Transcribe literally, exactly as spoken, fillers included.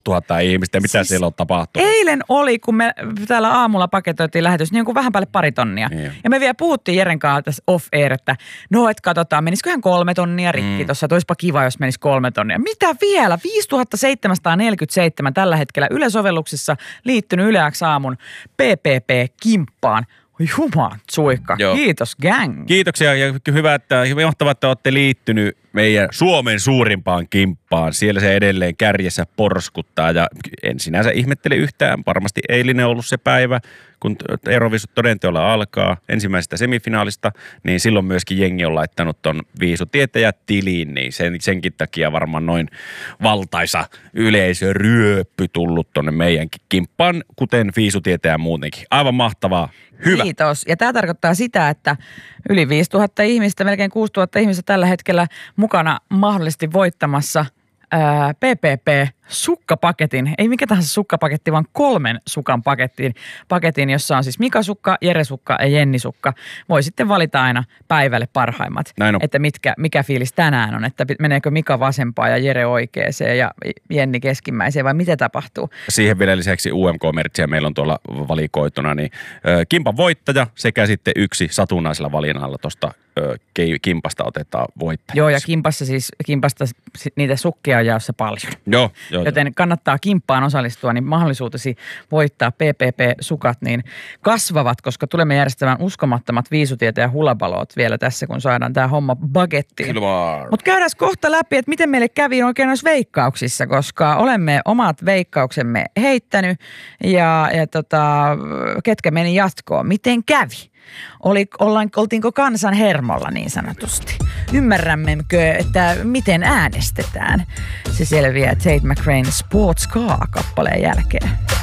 tuhatta ihmistä. Mitä siis siellä on tapahtunut? Eilen oli, kun me täällä aamulla paketoitiin lähetys, niin kuin vähän päälle pari tonnia. Niin. Ja me vielä puhuttiin Jeren kanssa tässä off-air, että no et katsotaan, menisiköhän kolme tonnia rikki mm. tuossa, että olisipa kiva, jos menisi kolme tonnia. Mitä vielä? viisituhatta seitsemänsataaneljäkymmentäseitsemän tällä hetkellä Yle-sovelluksessa liittynyt Yle X aamun P P P-kimppaan. Juman suikka. Joo. Kiitos gang. Kiitoksia ja hyvä, että mahtavaa, että olette liittynyt meidän Suomen suurimpaan kimppaan. Siellä se edelleen kärjessä porskuttaa ja en sinänsä ihmettele yhtään. Varmasti eilinen on ollut se päivä, kun Euroviisut todenteolla alkaa ensimmäisestä semifinaalista, niin silloin myöskin jengi on laittanut ton viisutietäjät tiliin, niin sen, senkin takia varmaan noin valtaisa yleisöryöppy tullut tonne meidänkin kimppaan, kuten viisutietäjä muutenkin. Aivan mahtavaa. Hyvä. Kiitos. Ja tämä tarkoittaa sitä, että yli viisituhatta ihmistä, melkein kuusituhatta ihmistä tällä hetkellä mukana mahdollisesti voittamassa ää, P P P-sukkapaketin. Ei mikä tahansa sukkapaketti, vaan kolmen sukan paketin, paketin, jossa on siis Mika Sukka, Jere Sukka ja Jenni Sukka. Voi sitten valita aina päivälle parhaimmat, että mitkä, mikä fiilis tänään on, että meneekö Mika vasempaan ja Jere oikeeseen ja Jenni keskimmäiseen vai mitä tapahtuu. Siihen vielä lisäksi U M K-mertsiä meillä on tuolla valikoituna, niin ö, kimpan voittaja sekä sitten yksi satunnaisella valinnalla tuosta kimpasta otetaan voittaja. Joo, ja kimpassa siis, kimpasta niitä sukkia on jaossa paljon. Joo, joo. Joten kannattaa kimppaan osallistua, niin mahdollisuutesi voittaa P P P-sukat niin kasvavat, koska tulemme järjestämään uskomattomat viisutietä ja hulabalot vielä tässä, kun saadaan tämä homma bagettiin. Mutta käydään kohta läpi, että miten meille kävi oikein noissa veikkauksissa, koska olemme omat veikkauksemme heittänyt ja, ja tota, ketkä meni jatkoon. Miten kävi? Oli, ollaan, oltiinko kansan hermolla niin sanotusti? Ymmärrämmekö, että miten äänestetään? Se selviää Tate McRae'n Sports Car -kappaleen jälkeen.